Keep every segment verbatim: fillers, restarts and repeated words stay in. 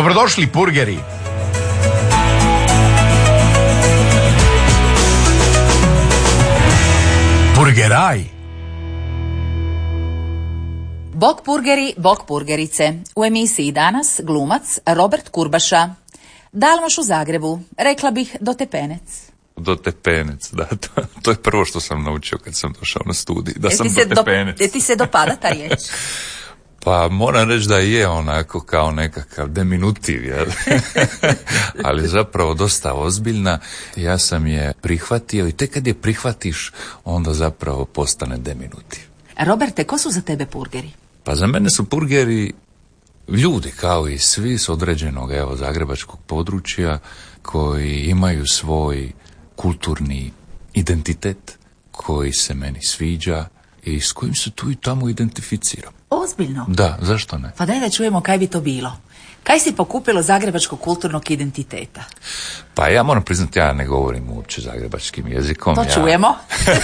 Dobrodošli purgeri. Purgeraj. Bok purgeri, bok purgerice. U emisiji danas glumac Robert Kurbaša. Dalmoš u Zagrebu, rekla bih do Tepenec. Do Tepenec, da, to, to je prvo što sam naučio kad sam došao na studij, da e sam do Tepenec. E ti se dopada ta riječ? Pa moram reći da je onako kao nekakav deminutiv, jel? Ali zapravo dosta ozbiljna. Ja sam je prihvatio i tek kad je prihvatiš, onda zapravo postane deminutiv. Roberte, ko su za tebe purgeri? Pa za mene su purgeri ljudi kao i svi s određenog, evo, zagrebačkog područja koji imaju svoj kulturni identitet koji se meni sviđa i s kojim se tu i tamo identificiram. Ozbiljno? Da, zašto ne? Pa daj da čujemo kaj bi to bilo. Kaj si pokupilo zagrebačkog kulturnog identiteta? Pa ja moram priznati, ja ne govorim uopće zagrebačkim jezikom. To ja... čujemo.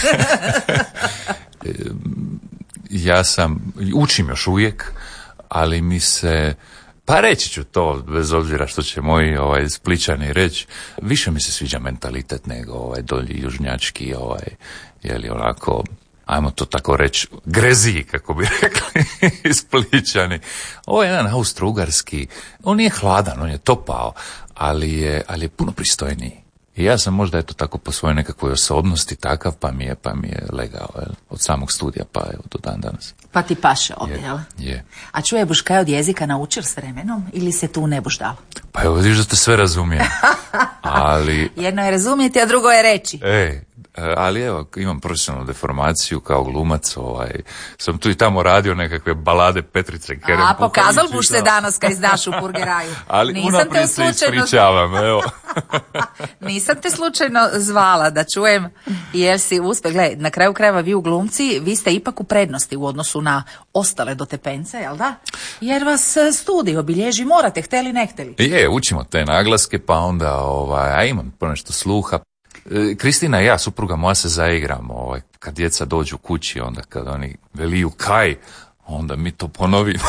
Ja sam, učim još uvijek, ali mi se, pa reći ću to, bez obzira što će moji ovaj, Spličani reći, više mi se sviđa mentalitet nego ovaj dolji južnjački, ovaj, jeli onako, ajmo to tako reći, greziji, kako bi rekli Spličani. Ovo je jedan austro-ugarski, on nije hladan, on je topao, ali je, ali je puno pristojniji. I ja sam možda eto tako po svojoj nekakvoj osobnosti takav, pa mi je, pa mi je legao, jel? Od samog studija pa evo do dan danas. Pa ti paše ovdje, jel? Je. A čuje buš kaj od jezika naučil s vremenom ili se tu ne buš dalo? Pa evo vidiš da te sve razumijem. Ali... Jedno je razumjeti, a drugo je reći. Ej, ali evo, imam profesionalnu deformaciju kao glumac, ovaj, sam tu i tamo radio nekakve balade Petrice Kerem. A, pokazal buš se danas kaj znaš u purgeraju. Ali Nisam unaprijed se slučajno... ispričavam, evo. Nisam te slučajno zvala da čujem, jer si uspjeh. Gle, na kraju krajeva vi u glumci, vi ste ipak u prednosti u odnosu na ostale do Tepence, jel da? Jer vas studij obilježi, morate, hteli ne hteli. Je, učimo te naglaske, pa onda, ovaj, a imam ponešto sluha. Kristina i ja, supruga moja, se zaigramo, ovaj, kad djeca dođu kući, onda kad oni veliju kaj, onda mi to ponovimo.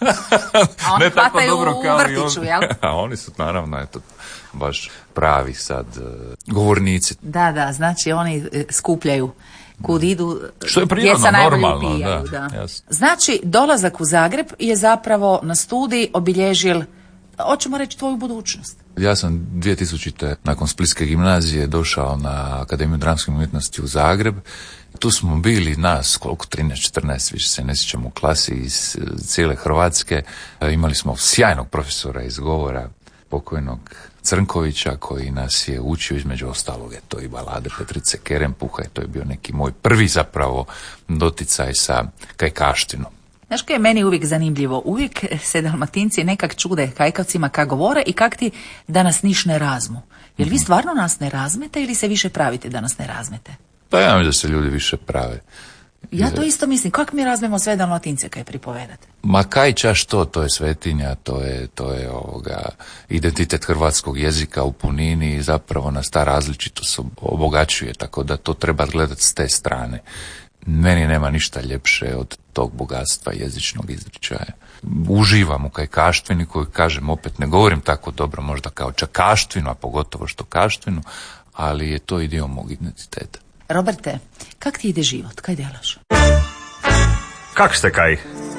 A oni hvataju u vrtiću, jel? A oni su naravno, eto, baš pravi sad uh, govornici. Da, da, znači oni skupljaju kud idu, što je prirodno, djeca najbolje normalno, upijaju. Da, da. Znači, dolazak u Zagreb je zapravo na studij obilježil, hoćemo reći, tvoju budućnost. Ja sam dvije tisućite nakon Splitske gimnazije došao na Akademiju dramske umjetnosti u Zagreb. Tu smo bili nas, koliko, trinaest četrnaest, više se ne sjećam, u klasi iz cijele Hrvatske. Imali smo sjajnog profesora iz govora, pokojnog Crnkovića, koji nas je učio između ostalog, to i balade Petrice Kerempuha, to je bio neki moj prvi zapravo doticaj sa kajkaštinom. Znaš kaj je meni uvijek zanimljivo? Uvijek se Dalmatinci nekak čude kajkavcima kak govore i kak ti da nas niš ne razmu. Jel vi stvarno nas ne razmete ili se više pravite da nas ne razmete? Pa ja mislim da se ljudi više prave. Ja to isto mislim. Kako mi razmemo sve Dalmatince kaj pripovedate? Ma kaj čaš to, to je svetinja, to je, to je ovoga, identitet hrvatskog jezika u punini i zapravo nas ta različitost obogaćuje, tako da to treba gledati s te strane. Meni nema ništa ljepše od tog bogatstva jezičnog izričaja. Uživam u kajkaštvini koju, kažem, opet ne govorim tako dobro možda kao čakaštvinu, a pogotovo što kaštvinu, ali je to i dio mog identiteta. Roberte, kak ti ide život? Kaj delaš? Kak ste kaj?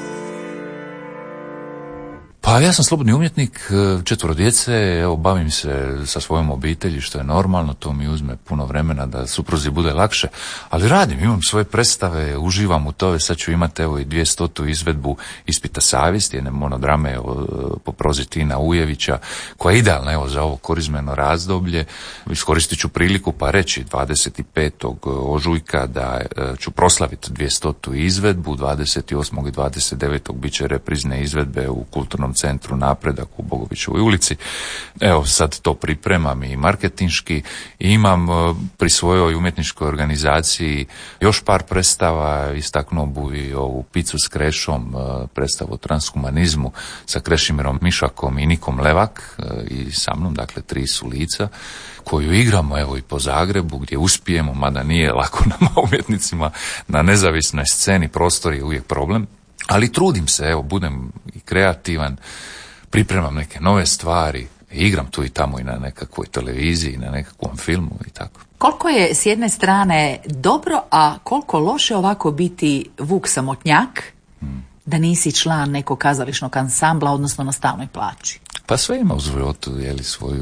Pa ja sam slobodni umjetnik, četvoro djece, evo, bavim se sa svojom obitelji, što je normalno, to mi uzme puno vremena da supruzi bude lakše, ali radim, imam svoje predstave, uživam u tome, sad ću imati evo i dvjestotu izvedbu Ispita savjesti, jedne monodrame evo, po prozi Tina Ujevića, koja je idealna evo za ovo korizmeno razdoblje. Iskoristit ću priliku pa reći dvadeset petog ožujka da ću proslaviti dvjestotu izvedbu, dvadeset osmog i dvadeset devetog bit će reprizne izvedbe u Kulturnom centru Napredak u Bogovićevoj ulici. Evo sad to pripremam i marketinški i imam pri svojoj umjetničkoj organizaciji još par predstava, istaknuo bu i ovu Picu s Krešom, predstavu o transhumanizmu sa Krešimirom Mišakom i Nikom Levak i sa mnom, dakle tri su lica koju igramo evo i po Zagrebu gdje uspijemo, mada nije lako nama umjetnicima na nezavisnoj sceni, prostor je uvijek problem. Ali trudim se, evo, budem i kreativan, pripremam neke nove stvari, igram tu i tamo i na nekakvoj televiziji, na nekakvom filmu i tako. Koliko je s jedne strane dobro, a koliko loše ovako biti Vuk samotnjak, hmm. da nisi član nekog kazališnog ansambla, odnosno na stalnoj plaći? Pa sve ima u životu, je li, svoju